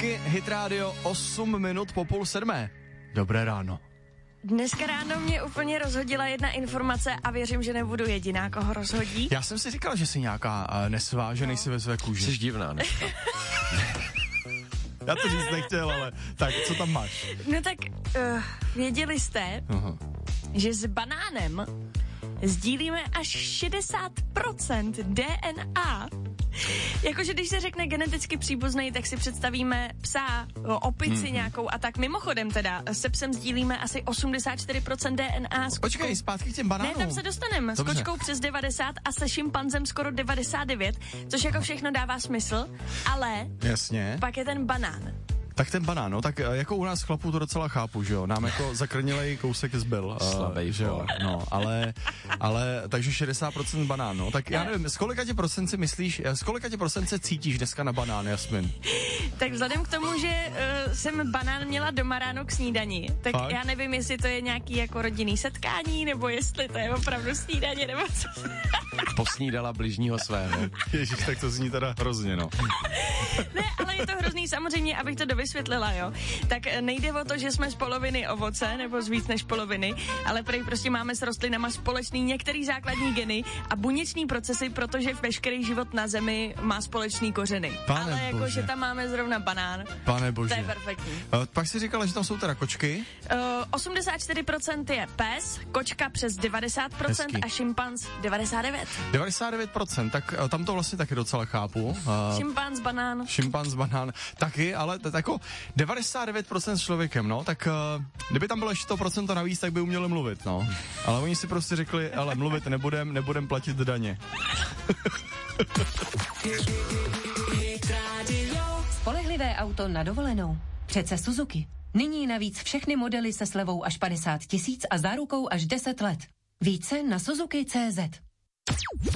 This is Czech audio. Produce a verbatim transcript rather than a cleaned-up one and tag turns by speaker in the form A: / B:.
A: Taky Hit Radio osm minut po půl sedmé. Dobré ráno.
B: Dneska ráno mě úplně rozhodila jedna informace a věřím, že nebudu jediná, koho rozhodí.
A: Já jsem si říkal, že jsi nějaká uh, nesvá, že nejsi ve své kůži.
C: Jsi divná dneska.
A: Já to říct nechtěl, ale tak, co tam máš?
B: No tak, uh, věděli jste, uh-huh. že s banánem sdílíme až šedesát procent D N A. Jakože když se řekne geneticky příbuzný, tak si představíme psa, opici mm-hmm. nějakou a tak. Mimochodem teda, se psem sdílíme asi osmdesát čtyři procent D N A. S
A: Počkej, zpátky k těm banánům.
B: Ne, tam se dostaneme. S kočkou přes devadesát a se šimpanzem skoro devadesát devět, což jako všechno dává smysl, ale
A: jasně.
B: Pak je ten banán.
A: Tak ten banán, no, tak jako u nás chlapů to docela chápu, že jo, nám jako zakrnilej kousek zbyl,
C: Slabej,
A: uh, že jo, no, ale, ale, takže šedesát procent banán, no, tak já nevím, z kolika tě procent si myslíš, z kolika tě procent se cítíš dneska na banán, Jasmin?
B: Tak vzhledem k tomu, že uh, jsem banán měla doma ráno k snídani, tak Fakt? Já nevím, jestli to je nějaký jako rodinný setkání, nebo jestli to je opravdu snídaně, nebo co.
C: Posnídala bližního svého.
A: Ježiš, tak to zní teda hrozně, no.
B: Ne, ale je to hrozný samozřejmě, abych to dovysvětlila, jo. Tak nejde o to, že jsme z poloviny ovoce, nebo z víc než poloviny, ale prej prostě máme s rostlinama společný některý základní geny a buněční procesy, protože veškerý život na zemi má společný kořeny.
A: Pane
B: ale jako,
A: bože.
B: že tam máme zrovna banán.
A: Pane bože.
B: To je perfektní.
A: Uh, pak si říkala, že tam jsou teda kočky?
B: Uh, osmdesát čtyři procent je pes, kočka přes devadesát procent Hezky. A šimpanz devadesát devět procent.
A: devadesát devět procent, tak uh, tam to vlastně taky docela chápu. Uh,
B: šimpanz, banán.
A: Šimpanz, banán, taky, ale t- jako devadesát devět procent s člověkem, no, tak uh, kdyby tam bylo ještě to procento navíc, tak by uměli mluvit, no. Ale oni si prostě řekli, ale mluvit nebudem, nebudem platit daně.
D: Spolehlivé auto na dovolenou. Přece Suzuki. Nyní navíc všechny modely se slevou až padesát tisíc a zárukou až deset let. Více na Suzuki tečka cé zet.